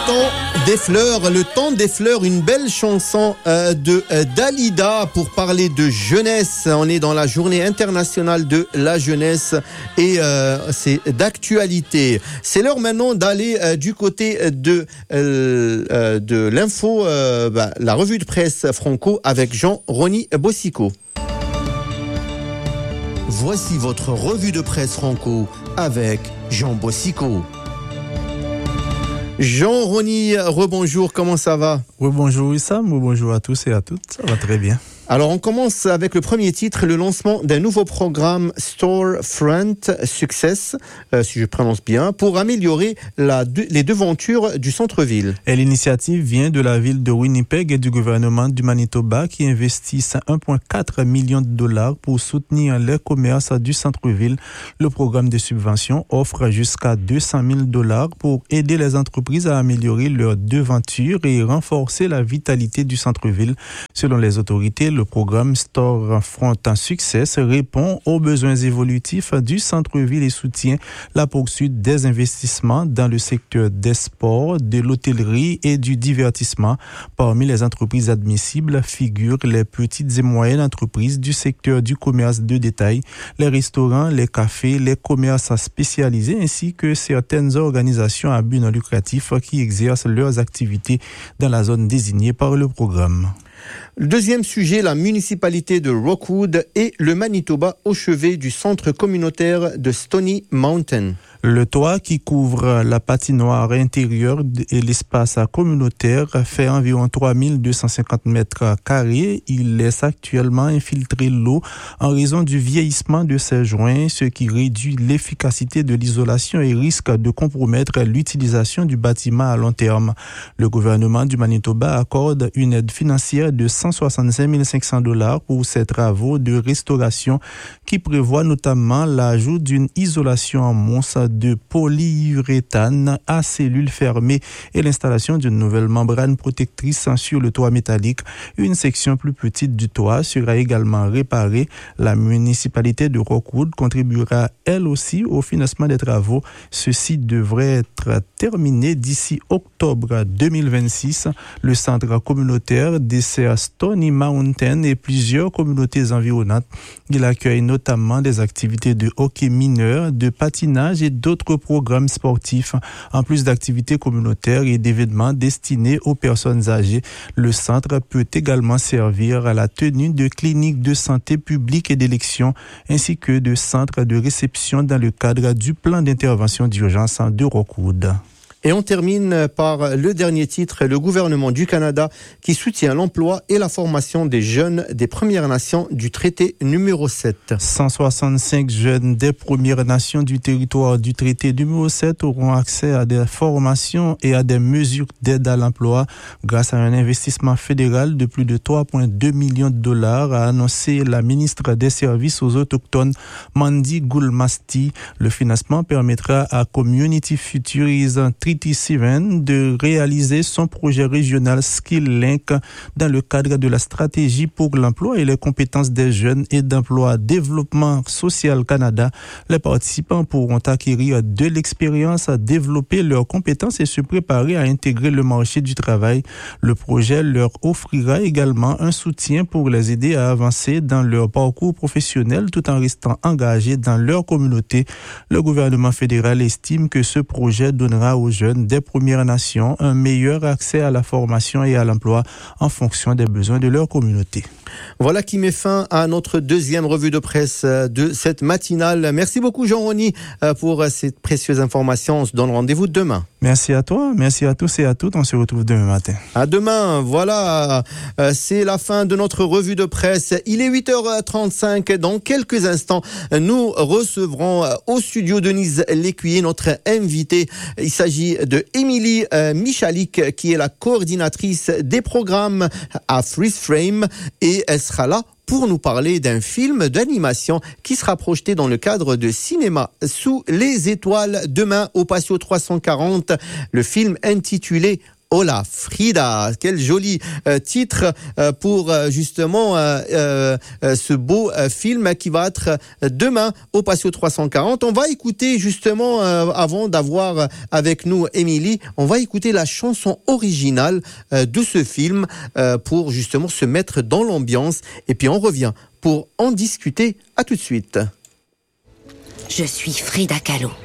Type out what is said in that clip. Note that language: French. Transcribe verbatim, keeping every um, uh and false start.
temps des fleurs, le temps des fleurs, une belle chanson euh, de euh, Dalida pour parler de jeunesse. On est dans la journée internationale de la jeunesse et euh, c'est d'actualité. C'est l'heure maintenant d'aller euh, du côté de, euh, euh, de l'info, euh, bah, la revue de presse franco avec Jean-Rony Bossico. Voici votre revue de presse franco avec Jean Bossico. Jean-Rony, rebonjour, comment ça va ? Rebonjour Wissam, bonjour à tous et à toutes, ça va très bien. Alors on commence avec le premier titre, le lancement d'un nouveau programme Storefront Success, euh, si je prononce bien, pour améliorer la, de, les devantures du centre-ville. Et l'initiative vient de la ville de Winnipeg et du gouvernement du Manitoba qui investissent un virgule quatre million de dollars pour soutenir les commerces du centre-ville. Le programme de subvention offre jusqu'à deux cent mille dollars pour aider les entreprises à améliorer leurs devantures et renforcer la vitalité du centre-ville. Selon les autorités, le programme Storefront Success répond aux besoins évolutifs du centre-ville et soutient la poursuite des investissements dans le secteur des sports, de l'hôtellerie et du divertissement. Parmi les entreprises admissibles figurent les petites et moyennes entreprises du secteur du commerce de détail, les restaurants, les cafés, les commerces spécialisés ainsi que certaines organisations à but non lucratif qui exercent leurs activités dans la zone désignée par le programme. Le deuxième sujet, la municipalité de Rockwood et le Manitoba au chevet du centre communautaire de Stony Mountain. Le toit qui couvre la patinoire intérieure et l'espace communautaire fait environ trois mille deux cent cinquante mètres carrés. Il laisse actuellement infiltrer l'eau en raison du vieillissement de ses joints, ce qui réduit l'efficacité de l'isolation et risque de compromettre l'utilisation du bâtiment à long terme. Le gouvernement du Manitoba accorde une aide financière de cent soixante-cinq mille cinq cents dollars pour ces travaux de restauration qui prévoit notamment l'ajout d'une isolation en mousse de polyuréthane à cellules fermées et l'installation d'une nouvelle membrane protectrice sur le toit métallique. Une section plus petite du toit sera également réparée. La municipalité de Rockwood contribuera elle aussi au financement des travaux. Ceci devrait être terminé d'ici octobre deux mille vingt-six. Le centre communautaire dessert Stony Mountain et plusieurs communautés environnantes. Il accueille notamment des activités de hockey mineur, de patinage et d'autres programmes sportifs, en plus d'activités communautaires et d'événements destinés aux personnes âgées. Le centre peut également servir à la tenue de cliniques de santé publique et d'élection, ainsi que de centres de réception dans le cadre du plan d'intervention d'urgence de Rockwood. Et on termine par le dernier titre, le gouvernement du Canada qui soutient l'emploi et la formation des jeunes des Premières Nations du traité numéro sept. cent soixante-cinq jeunes des Premières Nations du territoire du traité numéro sept auront accès à des formations et à des mesures d'aide à l'emploi grâce à un investissement fédéral de plus de trois virgule deux millions de dollars, a annoncé la ministre des Services aux Autochtones, Mandy Goulmasti. Le financement permettra à Community Futures Seven de réaliser son projet régional Skill Link dans le cadre de la stratégie pour l'emploi et les compétences des jeunes et d'emploi Développement Social Canada. Les participants pourront acquérir de l'expérience à développer leurs compétences et se préparer à intégrer le marché du travail. Le projet leur offrira également un soutien pour les aider à avancer dans leur parcours professionnel tout en restant engagés dans leur communauté. Le gouvernement fédéral estime que ce projet donnera aux jeunes des Premières Nations un meilleur accès à la formation et à l'emploi en fonction des besoins de leur communauté. Voilà qui met fin à notre deuxième revue de presse de cette matinale. Merci beaucoup Jean-Rony pour ces précieuses informations. On se donne rendez-vous demain. Merci à toi, merci à tous et à toutes. On se retrouve demain matin. À demain, voilà, c'est la fin de notre revue de presse. Il est huit heures trente-cinq. Dans quelques instants, nous recevrons au studio Denise Lécuyer, notre invitée. Il s'agit de Émilie Michalik, qui est la coordinatrice des programmes à Freeze Frame, et elle sera là pour nous parler d'un film d'animation qui sera projeté dans le cadre de cinéma sous les étoiles demain au Patio trois cent quarante. Le film intitulé Hola Frida, quel joli euh, titre euh, pour euh, justement euh, euh, ce beau euh, film qui va être demain au Patio trois cent quarante. On va écouter justement, euh, avant d'avoir avec nous Émilie, on va écouter la chanson originale euh, de ce film euh, pour justement se mettre dans l'ambiance. Et puis on revient pour en discuter. À tout de suite. Je suis Frida Kahlo.